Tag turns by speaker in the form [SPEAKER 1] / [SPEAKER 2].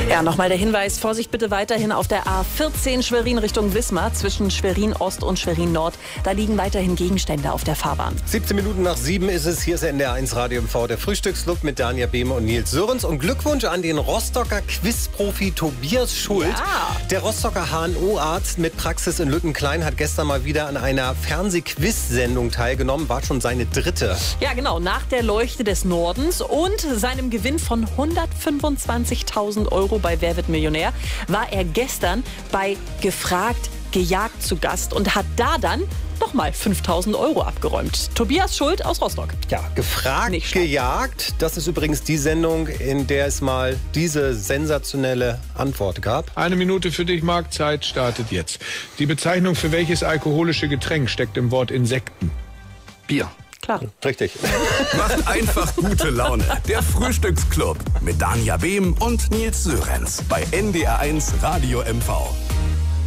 [SPEAKER 1] Ja, nochmal der Hinweis, Vorsicht bitte weiterhin auf der A14 Schwerin Richtung Wismar, zwischen Schwerin Ost und Schwerin Nord. Da liegen weiterhin Gegenstände auf der Fahrbahn.
[SPEAKER 2] 17 Minuten nach 7 ist es, hier ist NDR1 Radio MV, der Frühstücksclub mit Dania Behme und Nils Sörens. Und Glückwunsch an den Rostocker Quizprofi Tobias Schult.
[SPEAKER 1] Ja.
[SPEAKER 2] Der Rostocker HNO-Arzt mit Praxis in Lüttenklein hat gestern mal wieder an einer Fernsehquiz-Sendung teilgenommen, war schon seine dritte.
[SPEAKER 1] Ja, genau, nach der Leuchte des Nordens und seinem Gewinn von 125.000 Euro bei Wer wird Millionär war er gestern bei Gefragt, Gejagt zu Gast und hat da dann nochmal 5.000 Euro abgeräumt. Tobias Schult aus Rostock.
[SPEAKER 2] Ja, Gefragt,
[SPEAKER 1] Nicht schlecht.
[SPEAKER 2] Gejagt. Das ist übrigens die Sendung, in der es mal diese sensationelle Antwort gab.
[SPEAKER 3] 1 Minute für dich, Marc. Zeit startet jetzt. Die Bezeichnung für welches alkoholische Getränk steckt im Wort Insekten?
[SPEAKER 4] Bier.
[SPEAKER 1] Klar.
[SPEAKER 2] Richtig.
[SPEAKER 4] Macht einfach gute Laune. Der Frühstücksclub mit Dania Behm und Nils Sörens bei NDR1 Radio MV.